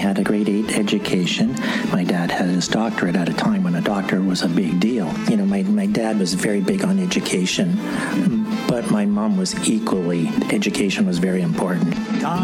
had a grade 8 education. My dad had his doctorate at a time when a doctor was a big deal. You know, my dad was very big on education, but my mom was equally, education was very important.